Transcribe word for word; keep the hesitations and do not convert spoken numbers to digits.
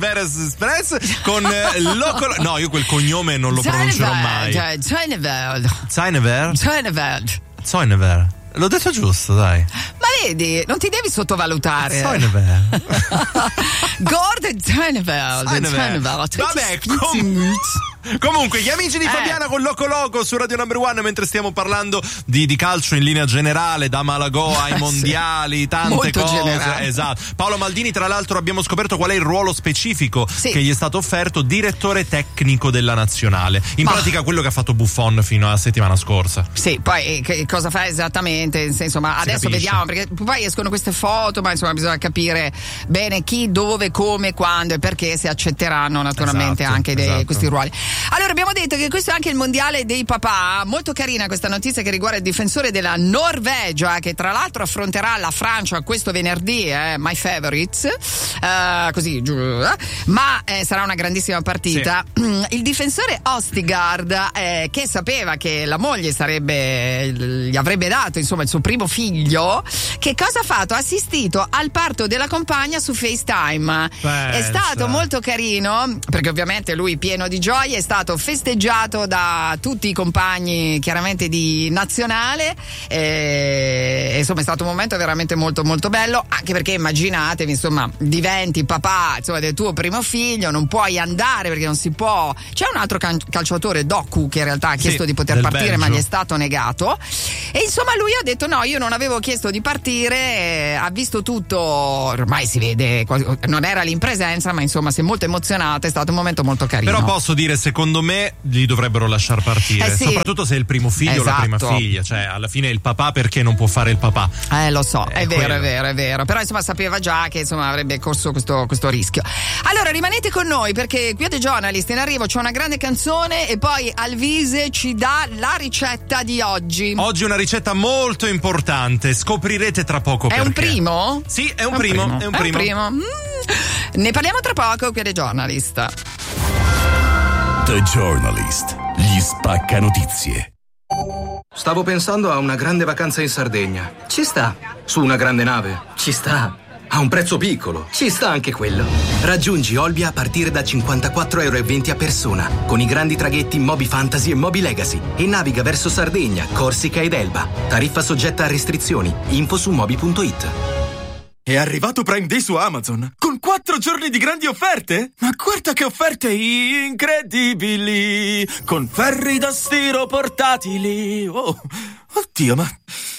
Veres Express con eh, Loco. No, io quel cognome non lo pronuncerò mai. Zeunever. Zeunever? Zeunever. Zeunever. L'ho detto giusto, dai. Ma vedi, non ti devi sottovalutare. Zeunever. Gordon Zeunever. Vabbè, com- comunque, gli amici di Eh. Fabiana con Loco Loco su Radio Number One, mentre stiamo parlando di, di calcio in linea generale, da Malagò ai mondiali, tante Molto cose. generale. Esatto. Paolo Maldini, tra l'altro, abbiamo scoperto qual è il ruolo specifico Sì. che gli è stato offerto: direttore tecnico della nazionale. In Ma- pratica quello che ha fatto Buffon fino alla settimana scorsa. Sì, poi eh, che cosa fa esattamente? In senso, ma Si adesso capisce. vediamo, perché poi escono queste foto, ma insomma bisogna capire bene chi, dove, come, quando e perché si accetteranno naturalmente Esatto, anche dei- esatto. questi ruoli. Allora, abbiamo detto che questo è anche il mondiale dei papà. Molto carina questa notizia che riguarda il difensore della Norvegia, che tra l'altro affronterà la Francia questo venerdì, eh, my favorites, eh, così giù, eh, ma eh, sarà una grandissima partita. Il difensore Ostigard, eh, che sapeva che la moglie sarebbe, gli avrebbe dato insomma il suo primo figlio, che cosa ha fatto? Ha assistito al parto della compagna su FaceTime. Pensa. È stato molto carino, perché ovviamente lui pieno di gioia, è stato festeggiato da tutti i compagni chiaramente di nazionale, e, insomma è stato un momento veramente molto molto bello, anche perché immaginatevi, insomma, diventi papà insomma del tuo primo figlio, non puoi andare perché non si può. C'è un altro can- calciatore, Doku, che in realtà ha chiesto Sì, di poter del partire, ma Belgio. gli è stato negato, e insomma lui ha detto no, io non avevo chiesto di partire, eh, ha visto tutto, ormai si vede, non era lì in presenza, ma insomma si è molto emozionato, è stato un momento molto carino. Però posso dire, secondo me li dovrebbero lasciar partire, Eh sì. soprattutto se è il primo figlio o la prima Esatto. figlia, cioè alla fine il papà perché non può fare il papà? Eh, lo so, è Eh, vero, quello. è vero, è vero. Però insomma sapeva già che insomma avrebbe corso questo, questo rischio. Allora rimanete con noi, perché qui a The Journalist in arrivo c'è una grande canzone e poi Alvise ci dà la ricetta di oggi. Oggi una ricetta molto importante, scoprirete tra poco È perché. un primo? Sì, è un primo, è un primo. Mm. Ne parliamo tra poco qui a The Journalist. The Journalist, gli spacca notizie. Stavo pensando a una grande vacanza in Sardegna. Ci sta. Su una grande nave. Ci sta. A un prezzo piccolo. Ci sta anche quello. Raggiungi Olbia a partire da cinquantaquattro euro e venti a persona, con i grandi traghetti Moby Fantasy e Moby Legacy, e naviga verso Sardegna, Corsica ed Elba. Tariffa soggetta a restrizioni. Info su moby punto it. È arrivato Prime Day su Amazon, con quattro giorni di grandi offerte? Ma guarda che offerte incredibili! Con ferri da stiro portatili! Oh, oddio, ma